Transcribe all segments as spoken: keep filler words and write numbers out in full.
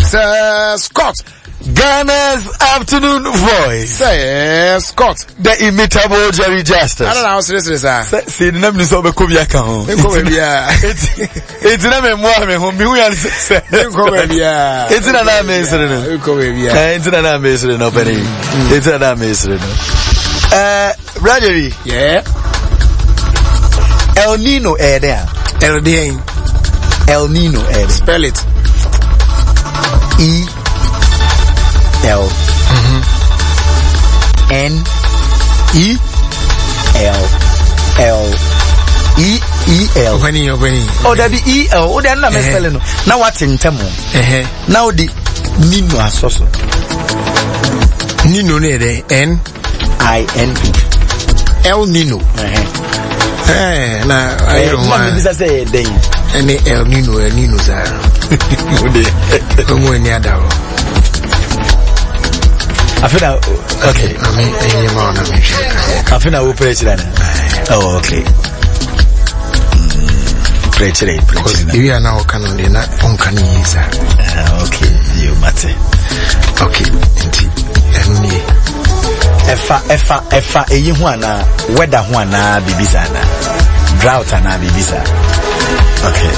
Sir Scott. Ghana's afternoon voice. Sir Scott. The imitable Jerry Justice. I don't know how serious it is. See, the name is over Kubiaka home. It's not a more home. You are saying, it's not an amazing. It's not an amazing opening. It's not amazing. Uh, Rajari. Yeah. El Nino air there. El Nino. El Nino air. Spell it. E. L. Mm-hmm. N. E. L. L. E. E. L. When you, when you. Oh, that be E. L. Oh, that's not my spelling. Now what's in Temo? Now the Nino Asoso. Nino ne N. I. N. E. El Nino. Eh, na I don't want to say then. Any El Nino, El Nino, sir. Don't want any other. I feel that okay. I mean, I feel that we pray it then. Oh, okay. Pray it, pray it. We are now can only not on can use. Okay, you matter. Okay, indeed. Efa efa efa eyi ho ana weather ho ana bibisa na drought ana bibisa. Okay.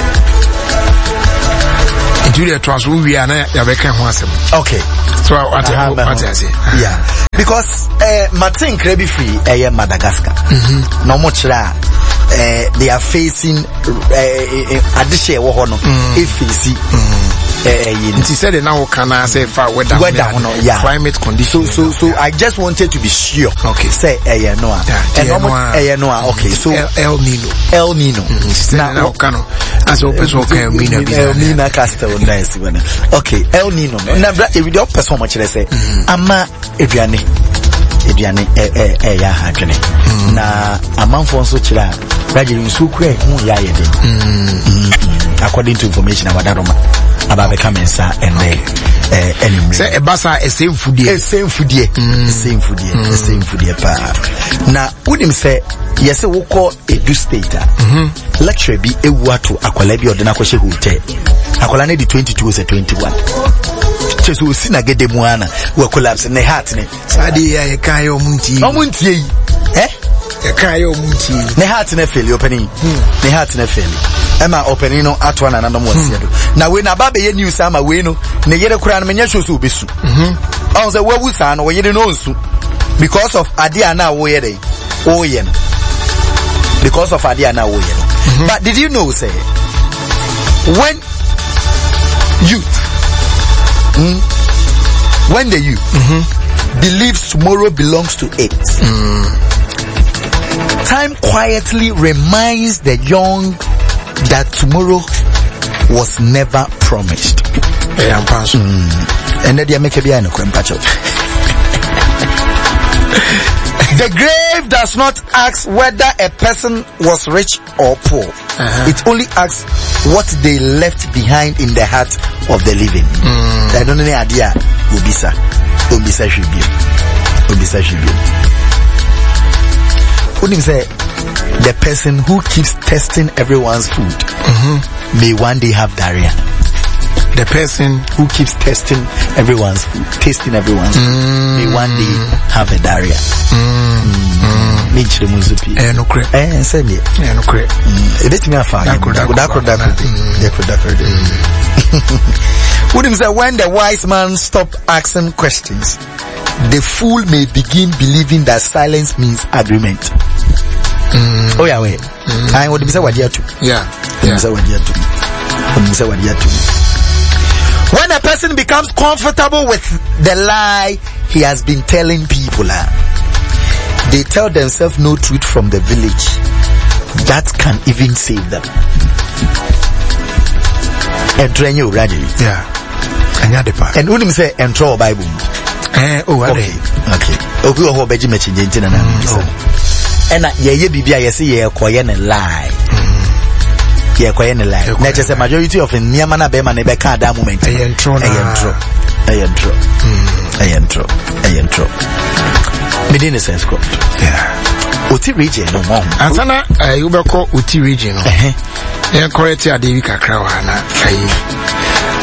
Julia trust we are na ya be kan ho asem. Okay. So what I what I say. Yeah. Because uh Martin Krebi free eh Madagascar. Mhm. No mo kira eh they are facing uh addition wo ho no e face eh it said now can I say for weather weather no yeah climate conditions. So so so I just wanted to be sure. Okay. Say eh no and no eh no okay so El Nino El Nino now can as a person okay Nino El Nino Castle nice one. Okay El Nino na if you person much say ama eduane eduane eh eh eh ya hadwene na amanfo nso kira raje nsu kure hu ya yede according to information about that about the Kamensa and the uh, enemy. Say a basa a same foodie, a same foodie, a same foodie, a same foodie. Pa. Now, would him say yes? We call a do state. Lecture be a watu akwalebi or the nakoshe hute. Akwalane di twenty-two is a twenty-one. Just we see na get the muana we collapse in the heart ne. Sadi ya kayo munti. Munti eh? Kayo munti. Ne heart ne fail opening. Ne heart ne fail. Emma opening no at one and another one. Now when a baby ye news ama we no ne yere kura na menye so be su. Mhm. On say we wusa no we yere no su because of adia na wo yere. Oh yen. Because of adia na wo yere. But did you know say when youth mm, when the youth mm-hmm. believes tomorrow belongs to it, mm. time quietly reminds the young that tomorrow was never promised. Mm. And then they make a piano. The grave does not ask whether a person was rich or poor. Uh-huh. It only asks what they left behind in the heart of the living. Mm. I don't know any idea. Ubisa. Ubisa should be. Ubisa should be. Wouldn't say the person who keeps testing everyone's food mm-hmm. may one day have diarrhea. The person who keeps testing everyone's food, tasting everyone's food, mm. may one day have a diarrhea. Mm. Mm. Eh, no crap. Eh, send it. Eh, no crap. Let me have fun. Wouldn't say when the wise man stopped asking questions, the fool may begin believing that silence means agreement. Mm. Oh yeah, wait. Mm. I would say what you do. Yeah. Yeah. Say what you do. Say what you do. When a person becomes comfortable with the lie he has been telling people, uh, they tell themselves no truth from the village that can even save them. And train you, Raji. Yeah. And the part. And wouldn't say and throw a Bible. Eh, oh, okay. Okay. Okay, oh, Beji Mechin, and ye be I see ye quiet and lie. Ye quiet and lie. Not just a majority of in Yamana Bema Nebeka that moment. I intro, I intro, I intro, I intro, I intro. Medina sense code. Yeah. Uti region no more. Ansana, I will call Uti region. Eh, correct ya David Kakrawana.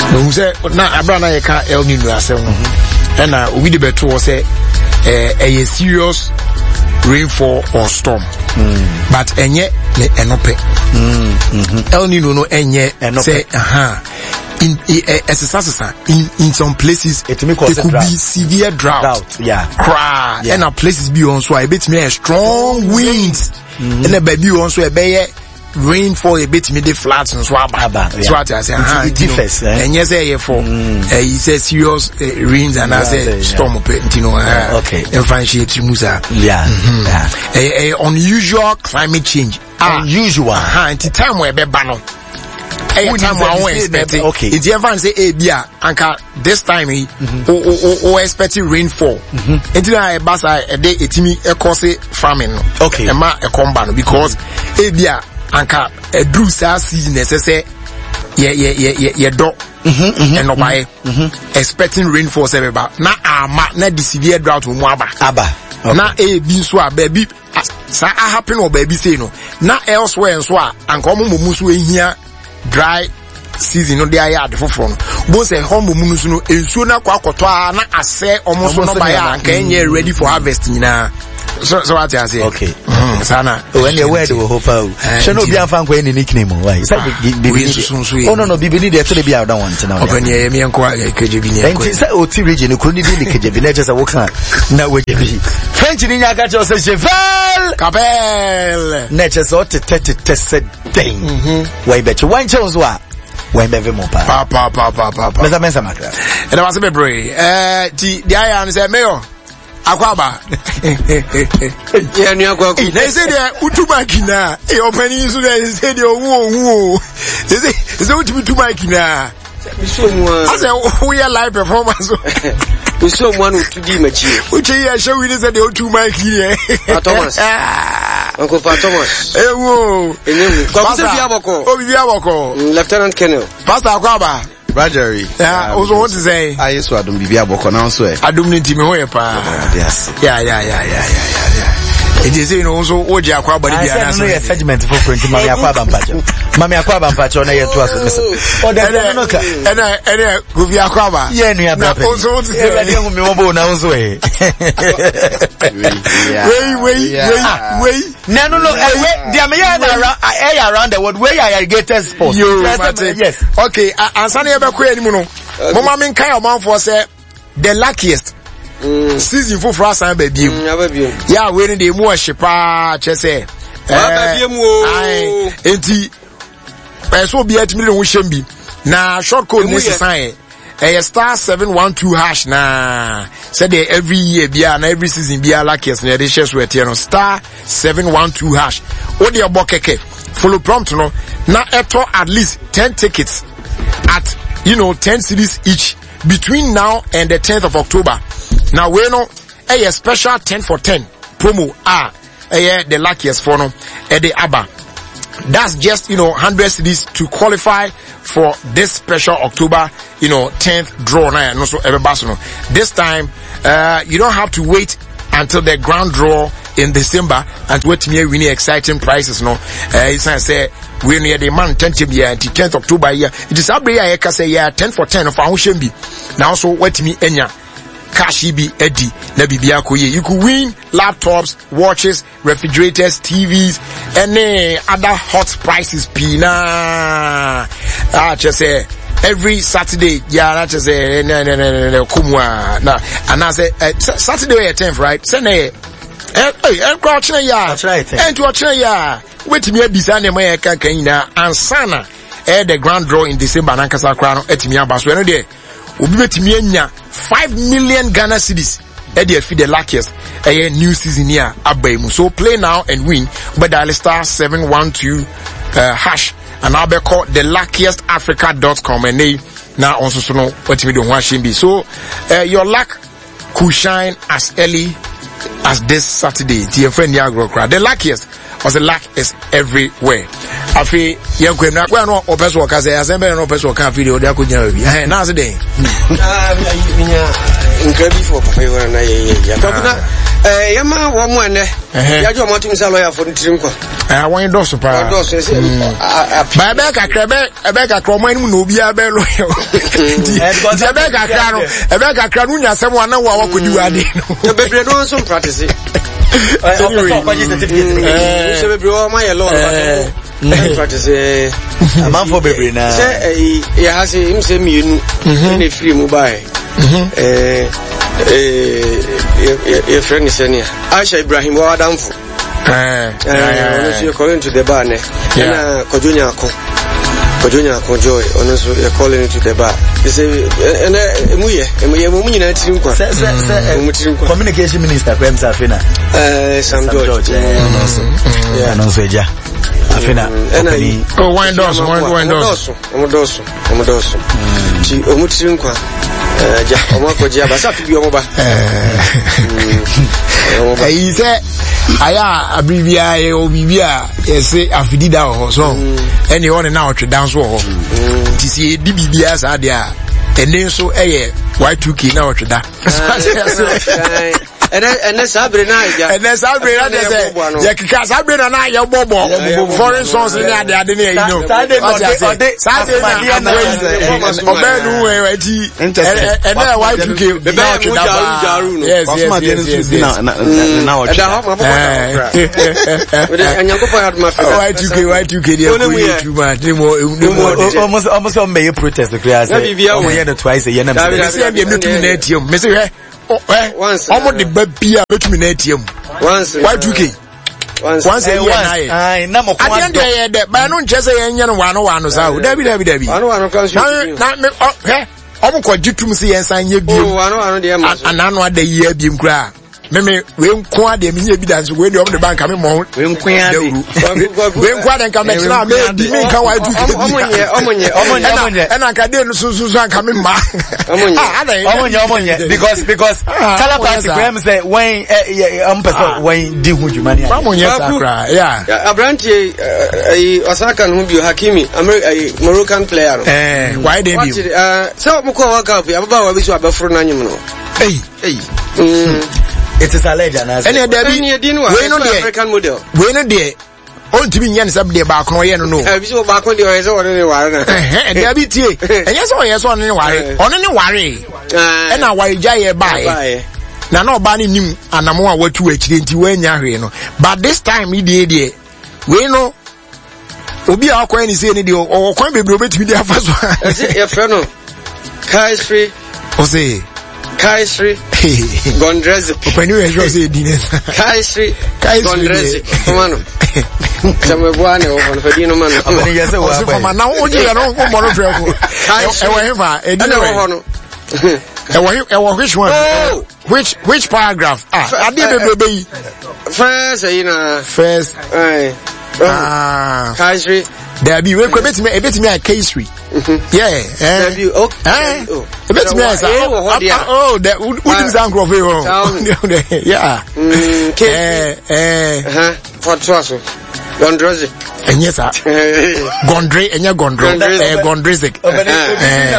who say na abrana ye ka El Nino asem and na we the beto say eh a serious rainfall or storm mm. but enye le enope mm -hmm. El Nino no enye say aha in in in some places it, it could drought. be severe drought, drought yeah cry yeah. and our places be on so I bet me a strong winds mm. and a baby on so a bay rainfall a bit me the floods and swab so what I say it differs and yes I for he says serious rains and I say storm you know okay and find shit musa yeah a unusual climate change unusual ha at the time where be ban Hey, time we expecting. Okay. It's ever say, "Hey, Bia, Anka, this time we o expecting rainfall." Until I pass a day, it me a cause farming. Okay. A ma a combine because, hey, Bia, Anka, a drew season necessary. Yeah, yeah, yeah, yeah, yeah, dog. And no by expecting rainfall. Say, ba na ama na the severe drought will mwaba. Aba. Na a bin so baby. Sa a happen or baby say no. Na elsewhere and so anka mo musu ehia. Dry season no dey yard for from bo say homo munusu no ensuo na kwa akoto na ase omoso no buy anka enye ready for harvest nyina so so what you say okay mm sana when the word we hope out she no be amfa kwa any nickname why say bibi oh no no bibi ni dey to be out don want now open ye me enko keje bi ni enko say o ti region ko ni bi ni keje bi na just wo kan na we je bi French ni nya ga jo say cheval capel na just o te te te said ding mhm why bet you one chance wa why be ve mo pa pa pa pa pa pa meza meza makra e na wase be brave eh ti dia ya no say mayor akwaba ya ni akwaku they say they utuma kina e opani so they say they owu owu they say they say utuma kina so mu ase we live performance so mu anu tudi machi uche ya show we say they utuma kina Thomas Uncle Pa Thomas eh wo enemu kwa se bia boko o bia boko Lieutenant Colonel Pastor akwaba Rajari. Yeah, also what to say? I used to Adum Bibia Boko now so. Adum ni team ho pa. Yes. Yeah, yeah, yeah, yeah, yeah, yeah. It is you know also oje akwa body bia na so. I segment for print mami akwa bampacho. Mami akwa bampacho na yetu aso. O da no ka. Ena ena go bia akwa ba. Yeah, no ya bra. Also what to say? Everybody hu mi won na unso eh. Wait, wait, wait, wait. No, no, no. They are around, around the world. Where are irrigated sports? Yes. Okay. Answer me about query, no. Mama, min kind of man for say the luckiest season for France and baby. Yeah, we're in the more shepa. Just say. Eh. Enti. So be at me no shembi. Na short code necessary. A star seven one two hash na said they every year bia na every season bia luckiest na they share sweat here no star seven one two hash o dey abokeke follow prompt no na eto at least ten tickets at you know ten cities each between now and the tenth of October. Now we know a special ten for ten promo ah eh the luckiest for no eh the aba. That's just, you know, one hundred cities to qualify for this special October, you know, tenth draw. Now, so everybody, this time, uh, you don't have to wait until the grand draw in December and wait to me winning exciting prizes. No, uh, it's I say we near the man tenth year until tenth October year. It is every year I can say yeah ten for ten of our ocean be. Now, so wait me enya. Cash be Eddie na bibia koye. You could win laptops, watches, refrigerators, T Vs, any other hot prices. Pina, ah, just say every Saturday. Yeah, that just say no, no, no, no, no, kumwa. Na, and I say uh, Saturday at tenth, right? Say ne, eh, eh, crouch na ya. That's right. And to watch na ya. Wait me bisa ne mo kan kan ina ansana. Eh, the grand draw in December nankasa krano etimi abaso eno de. Obi betimi anya five million Ghana cedis. Eddie feed the luckiest a new season here abaimu. So play now and win by dial star seven one two uh, hash and I'll be called the luckiest africa dot com and they now also so know what we don't want to be. So uh, your luck could shine as early as this Saturday. Dear friend Yagro crowd. The luckiest was the luck is everywhere. I feel young queen not well no person can say as no person can video they could know. Hey, now the day. incredible for Papa na ye ye. eh yama wo mo ene ya jo mo tum sa lawyer for ntiri nkwa eh won do so pa do so se ba be kakra be e be kakra mo enu na obi abe lawyer e be kakra no e be kakra no nya sem wana wo akodi wade no bebre no so practice officer kwa certificate eh se bebre o ma ye law no practice amam for bebre na se eh ya ha se im se mienu na free mu ba eh eh your friend is here Aisha Ibrahim wa Adamfu eh eh so you calling to the bar ne na kojonya ako kojonya ako joy ono so you calling to the bar they say na emuye emuye mu nyina tiri nkwa se se se communication minister kwa msa afina eh Sam George ono so yeah no so eja afina company oh wine dos wine dos omodoso omodoso ti omutiri nkwa eh ja omakoje abasa fi bi omoba eh eh ise aya abribia e obibia yese afidida ho so ene one na otwe dance ho ti si di bibia sa de a ene so eye Y two K na otwe da ene ene sabre na ya ene sabre na de se ya kika sabre na na ya bobo foreign songs ni ade ade na you know sabre ode sabre na obenu we ti ene Y two K be na otwe da yes yes na na na otwe da ho ma bo we anyangopo had ma fe Y two K Y two K dey go you ma dey mo almost almost on may protest the class o ye the twice a year na me say dem no tumi na atiem me say once omo de babia betumi na atiem once Y two K once once a year na ye ai na mo kwa ade ye de ba no nchese ye nya no wano wano sa o dabi dabi dabi wano wano kan na me he omo ko jitum se ye san ye bi o wano wano de ma anano ada ye bi mkura me me we nko ade me nya bi dance we de omo de bank me mo we nko ade we nko ade nka me tena me di me nka Y two K omonye omonye omonye omonye ena nka de no sunsun nka me ma omonye omonye omonye because because kala party grem say when am person when di hu jumani omonye sakra yeah abrantie eh Osaka no bi Hakimi Moroccan player eh why dey bi so mo ko waka up ababa wa bi so abafro na nyim no hey hey it is a legend as any Debbie we no dey African model we no dey on timi nya ne sabde ba kono ye no no eh bi so ba kono dey o se won ne ware na eh Debbie tie enye so ye so ne ware ono ne ware eh na ware ja ye ba ye na na oba ne nim anamo a watu akire nti we nya hwe no but this time e dey dey we no obi a akwan ni se ne dey o kwan bebre obetimi dey afa so eh ye fre no Kaisri o se Kaisri Gondrezi openi we jo se dines Kaisri Gondrezi mano Samuel Bwane o fon fedino mano abani yase wa ba ma na o je no ko mo no tre ko e wa hefa e di no hono e wa e wa which one which which paragraph ah ade bebebe yi first you know first eh ah Kaisri Debbie we ko betimi e betimi a Kaisri yeah eh Debbie okay e betimi a oh that would is uncle of you yeah eh eh uh for trust Gondrezi enye sa Gondre enye Gondro eh Gondrezik eh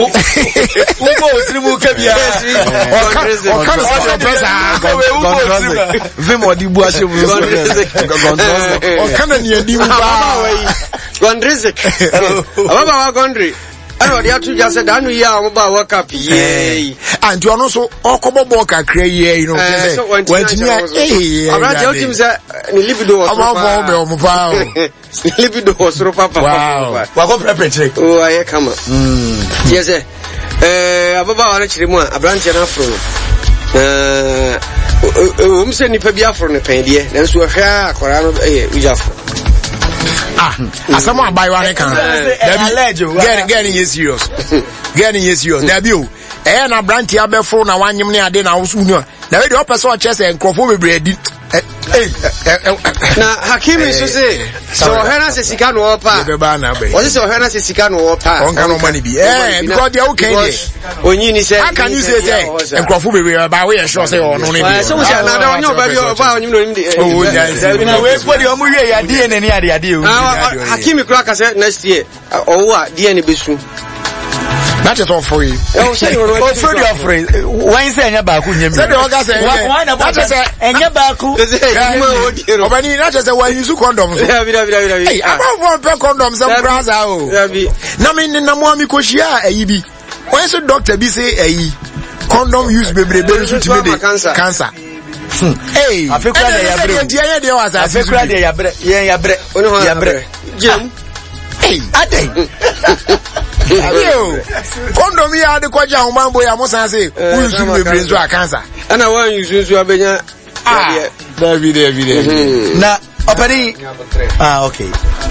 ubo osirimu kabia Gondrezi o kan so pesa Gondrezik vimo di bu ashe bu Gondrezik o kan ni adi mu ba Gondrezik ababa wa Gondre ano dia tu just said anu ya o ba world cup ye anti ono so okobobo kakra ye you know say wantimi eh abra team say ni libido was aba bo be o mo pa libido was ro papa wa ko prepare o aye kama mm yes eh ababa wa na chire mu abra nche na afro eh o mo se ni pa bi afro ne pen de na so hwa akora no eh ujafro ah asamo abai wa ne kan get get in serious get in serious there be o eh na branch ya be fro na wanyem ne ade na wo su nu na we dey opese o chese enkrofo bebre adi na Hakimi so say so hena se sika no opa be ba na be o se so hena se sika no opa on kan no money bi eh because they okay there onyi ni say how can you say say enkrofo bebre ba we sure say ono ne bi so we say na da onyo ba bi opa onyi no ni oh yeah na we for the omu we ya die ne ni ade ade o Hakimi kura ka say next year o wa die ne besu That is all free. Oh, say you Oh, free or free. Why say anya ba ku nyem? Say the organ say. Why na ba say anya ba ku? Obani na just say why use condom. Yeah, bi da bi da bi. Hey, about one per condom some brass out. Yeah, bi. Na me na mo ami ko hia ayi bi. When so doctor bi say ayi condom use bebrebe so to me cancer. Cancer. Hey, Africa dey yabre. Dia dia was as Africa dey yabre. Yen yabre. Yabre. Jam. Hey, Ade. Yo, condom ya de kwaja humambo ya musa say who use bebrebe so a cancer. Ana wan use so abenya. Ah, David David. Na opani. Ah, okay.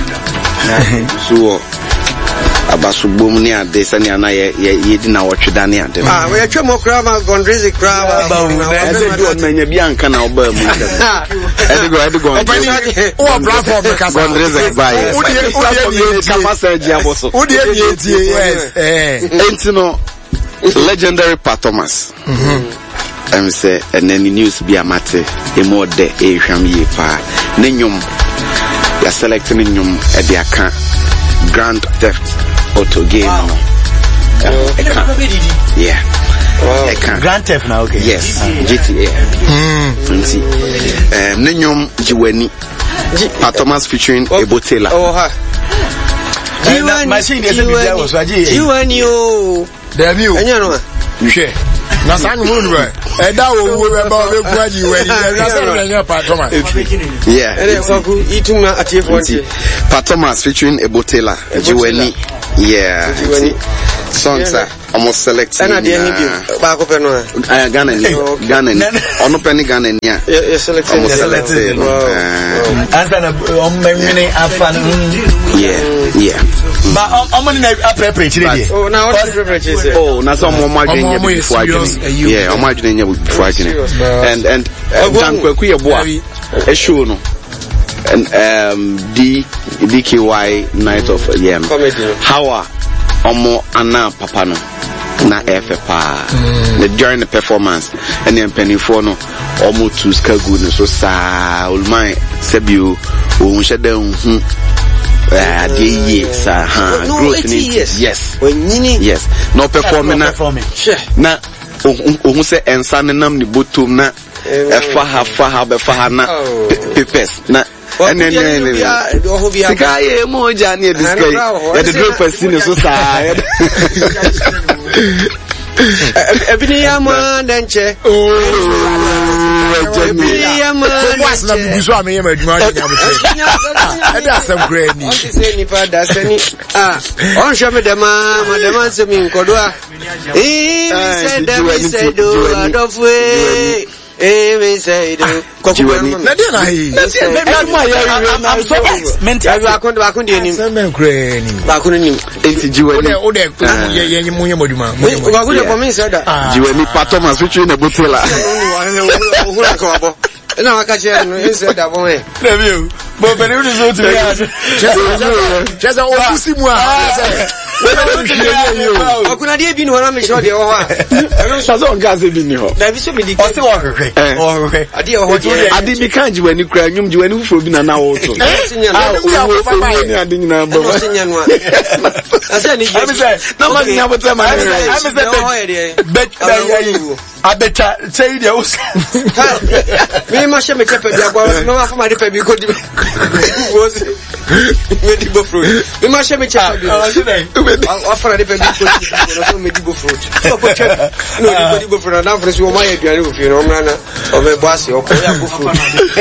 So abasubom ni ade sani ana ye ye di na wotweda ni ade. Ah, we atwa mo kra ma gondrezi kra ba. Eze do na nya bi anka na oba mu. Edigo edigo. Opani, o platform kasa. Gondrezi ba ye. Udi edi kama saji aboso. Udi edi yes. Eh. Enti no legendary Pa Thomas. Mhm. I'm say and then the news be amate e more de e hwam ye pa. Ne nyum ya selecting nyum e de aka Grand Theft Auto game wow. No. Uh, yeah. Wow. Grand Theft now, okay. Yes. G T A. Hmm. Um, Nenyom Jiweni. Pa Thomas featuring oh. Ebotela. Oh ha. Jiweni. Machine is a bit was Waji. Jiweni yo. Damn you. Enya no. She. Na san moon we. E da wo wo be ba be kwa Jiweni. Na san nya Pa Thomas. Yeah. Ere kwaku itum na atie fonti. Pa Thomas featuring Ebotela. Jiweni. Yeah. Jiweni. Songs are almost selected. And I didn't hear back up and I Ghana, Ghana, on no penny Ghana, yeah, selected, selected. Yeah, yeah. But I'm going to appropriate. Oh, now oh, now some more margin before I can. Yeah, I'm margin before I can. And and John Kwakuya Boa, a show no. And um D D K Y Night of Yam. How are Omo Anna Papa no na F pa the during the performance and then penny for no Omo to skagu no so sa ulmai sebio o nhede hu ah de yes ah growth yes yes onyini yes no performing na na o say ensa nenam ni botom na efa ha fa ha be fa ha na papers na and then the guy moja near this guy the drop person so sad ebini ya mandanche ebini ya mandanche na bibiso ame yema adwuma nya buche e da sam grade ni say ni pa da sani ah on show me dem ma dem say mi nkodo a eh mi say dem say do adofwe eh me say do Jiweni na dey na hi I'm so mental I akon ba akon dey nim semen kra ni ba akon nim enti Jiweni o de ye ye mu ye moduma ba akon dey for me say that Jiweni Pa Thomas featuring Ebotela o hura ko abo na waka che no e say that bon e review but when you so to me just o kusi mu a akuna dey bi no na me show dey o ha e so so gas bi ni ho da bi so me di o se wo hwehwe o hwehwe ade o ho dey ade bi kan Jiweni kra nyum Jiweni fufo bi na na wo to ah o ni ade nyina ba o sinya no asa ni I'm say no man nya bota man I'm say bet abeta say dey o me ma she me chepe bi agwa no ma fa ma de pe bi ko di wo se me di bo fruit me ma she me chepe bi o fa de pe bi ko di no me di bo fruit so po chepe no di di bo fruit na fra si o ma ye duane o fi no mra na o be boss o ko ya bo fruit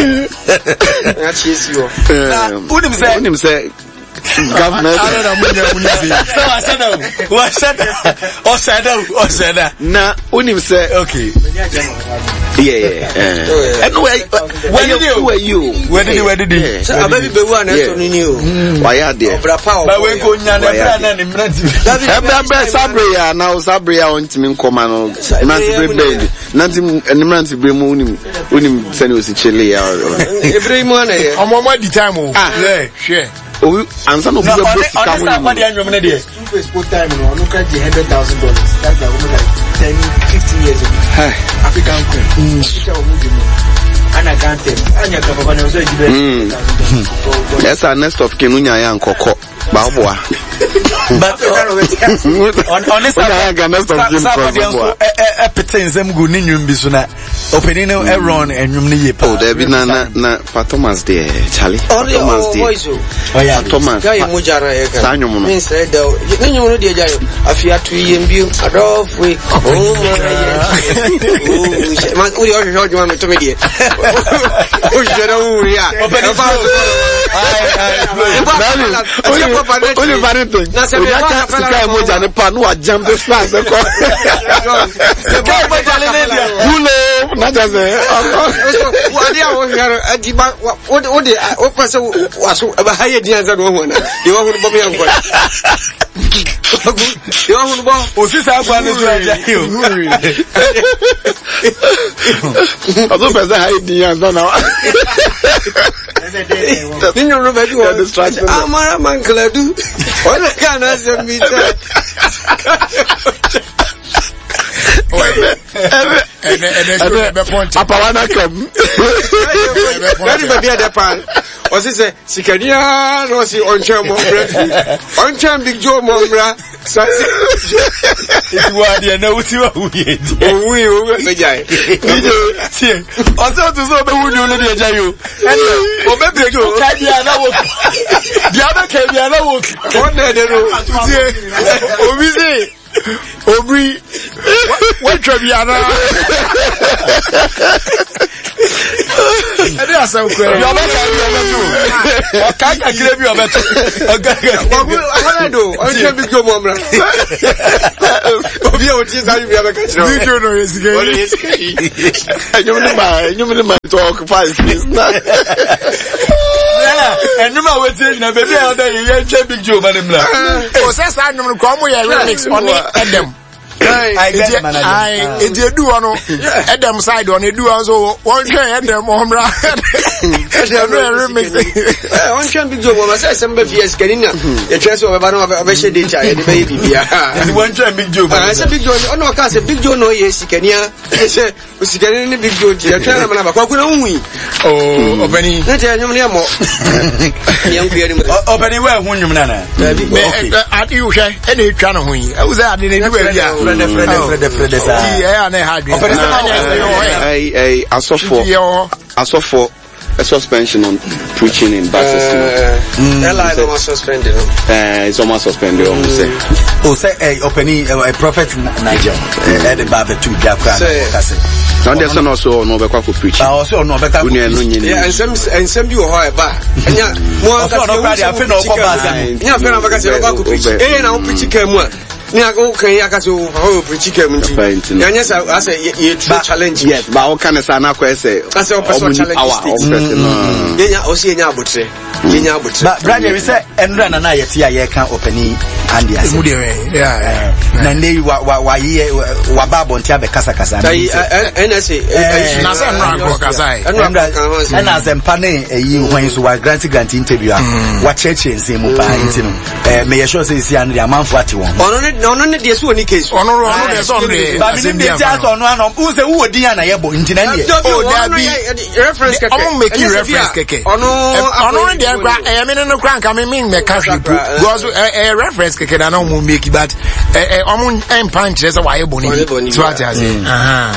na chi si o unim say unim say government I don't know munya munya so I said no what said o said o said na unim say okay yeah yeah and where where you where you where did you where did you ababi be wa na so ni o why are there obra pa ba we ko nya na bra na ni mranti ebe be sabre ya na sabre ya ontimi nkoma no nanti bre be nanti ni mranti bre mu unim unim sani osi chele ya ebre mu na ye omo ma di time o yeah share o ansa no be bo sika mo ni what dey anwom na dey Facebook time no no ka one hundred thousand dollars that's like ten fifteen years ago African queen teacher of movie ana kante anya ka baba na so ejibe yes our next of kin unya ya nkoko Baboa. But on on this a pretend them good in Bisuna opening a run and you need oh there be na na Thomas there Charlie Thomas there oh yeah Thomas guy mujara e ka sanyo mo mean say da ninyo no dey jayo afia to yem bi adof we oh my oh we are here you want to me there oh jara wo ya Only Barrington. Na se ya ka sika moja ne pa no a jump the flag be ko. Se ka moja le ne dia. Hulo na ja se. Wo ade a wo hware adi ba wo wo de wo pa se waso ba haye dia za no ho na. De wo ho bo me yanko. De wo ho bo o si sa gba ne so aja yo. Odo pe se haye dia za na. Ninyo no ba di wo. Amara man kladu. Ona kana se mi se. Ene ene be point. Apawana kam. Very baby at the pan. O si se sikania no si oncha mo bra. Oncha Big Joe mo bra. So it's what you know what you are. Oh we we be jai. Tie. O so to so be wunu le dey jai o. O be Big Joe. Ka dia na wo. Dia be ka dia na wo. O na de no. Tie. Obi se Obi what Traviana Ade asem kwe yo be ka yo be tu o ka ka kire bi o be tu o ga ga o do o che Big Joe mo mra Obi o ti sa bi be ka chiro Big Joe no yesike o yesike Enyo ni ma enyo ni ma to occupy space na enyo ma wetin na baby e oda ye che Big Joe ma ni mla o se sa nyum ko mo ye remix on Edem I get man I e dey do ono Edem side on e do so one try Edem omra remix eh one try Big Joe ma say sem be fies kanina e try so be ba no be she dey try e dey be bibia e one try Big Joe ah say Big Joe ono ka say Big Joe no ye sikania e say o sikania ni Big Joe e try na na ba kwa kuna unwi oh obani na try nyum ni amo nyam ku yeri mo obani we hu nyum na na me adi u hwe e na etwa no hu yi e wo say adi na ni ba bia Frede Frede Frede sa ti e na ha dwe ai ai asofo asofo a suspension on preaching in buses. Uh, Ella is almost suspended. Uh, it's almost suspended. Mm. Say. Oh, say a uh, opening a uh, prophet Niger. At the Bible to Japan. Now there's an also no be kwako preach. Ah, also no be kwako. Yeah, and some and some you ho e ba. Enya mo aka se no afi na okọ ba asem. Enya afi na aka se kwako preach. Eh na o preach kan mu a. Ni ago kan ya aka se o preach kan mu nti. Ya nya sa asa ye challenge. Yes, ba o kan sa na kwa ese. Asa o person challenge. Yenya o si yenya abotre. Yenya abotre. But brother we say enra na na yeti ya ye kan openi andi ase. Mu de yeah. Na nei wa wa wa ye wa babo ntia be kasa kasa. Dai N S A na say enra ko kasa. Enra na zempa ne eyi hwan so wa grant grant interview a wa cheche nse mu pa nti no. Eh me ye sure say isi anu ya manfo ate won. Ono ne ono ne de so ni case. Ono ono de so ne. Ba mi de tia so ono ano u se wo din ya na ye bo nti na ne. Oh that be reference keke. I'm making reference keke. Ono ono de gra eh me no kran ka me me me ka hwe because eh reference keke na no mo make but eh omo en pan kire say wa ye bo ni. So what you say? Aha.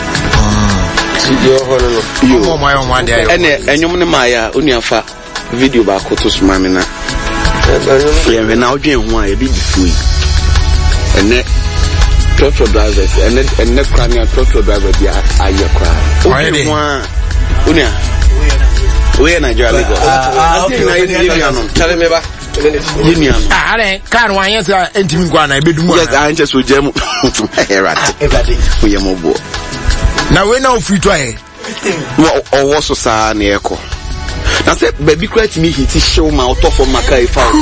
Yo hono no. Yo mo yo mo dey. Ene enyum ne maya onuafa video ba ko to suma me na. Yeah, we now doing one a bit free. And then trotro drivers and then and then crania trotro driver dia aye kwa. Okay one. Unia. We na Nigeria Lagos. I think na Union. Tell me ba. Union. Ah, are kan wan yes entimi kwa na ebedumu. Yes, I just so jam. Right. Everybody. We am obo. Na we na free to aye. Wo wo so sa na eko. Na say baby credit me hit show ma auto for maka e fa.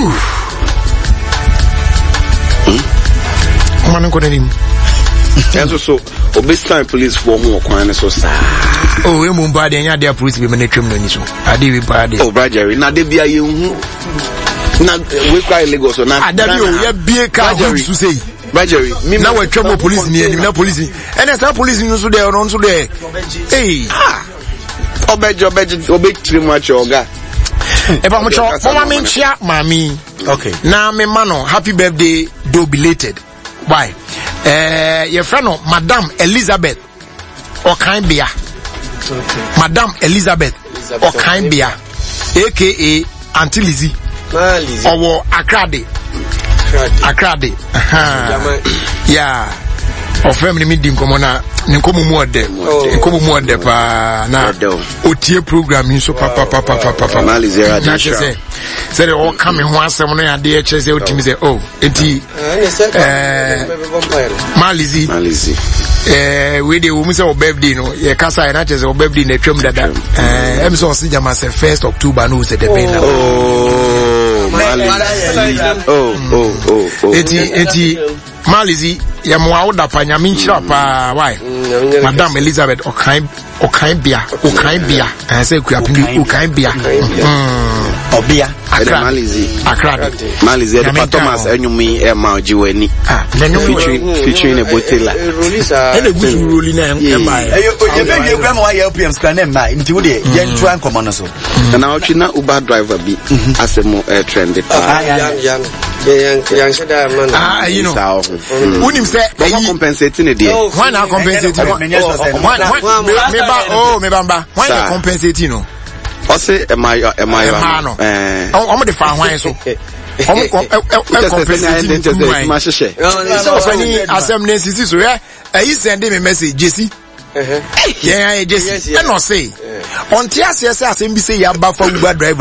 Come on ko nim. Yes so obestan police for mo kwan so sa. Oh, we mun ba de nya de police be me twem no ni so. Ade we ba de. Oh, Brajeri na de bia ye hu. Na we kwa Lagos na. Adabi o ye bie ka ho su sei. Brajeri me na we twem police ni ani na police. Ene sa police ni so de no so de. Eh. Obejo obejo obetiri mu acho oga. E ba mo cho mo ma me nchia mami Okay. Now me mano happy birthday do belated. Why? Eh your friend no Madam Elizabeth Okainbia. Okay. Madam Elizabeth, Elizabeth Okainbia, aka Auntie Lizzie. Ma Lizzie. Owo Akrade. Akrade. Yeah. Of family meeting come on na nkomo mu ode. Nkomo mu ode pa na otie program so papa papa papa papa. Ma Lizzie na say say they all come ho asem no ya de che say otimi say oh enti eh Ma Lizzie. Ma Lizzie. Eh we dey wo say o birthday no ye kasa na che say o birthday na twam dada. Eh em so si jama say first October no say the ben. Oh Ma Lizzie. Oh oh oh oh. Enti enti Ma Lizzie ya mo awda pa nyame nchira pa why Madam Elizabeth Okain Okainbia Okainbia I say ku apindi Okainbia mm obia Ma Lizzie Akrade Ma Lizzie de Thomas enyumi e ma ojiwani ah featuring featuring a botela ele gusu roli na e ma e je be we gram wa help him scan em na nti wo de ye ntu an komo no so na otwi na Uber driver bi asemo trended ah yan yan yan yan shada man ah you know unim say e compensate ne dey why na compensate why me ba oh me bamba why na compensate no o say am I am I eh o de fa hwan so o mo compensate ma hye so ni asem na sisi so eh ayi send me message jesi eh yeah jesi e no say on tia say asem bi say ya ba fa Uber driver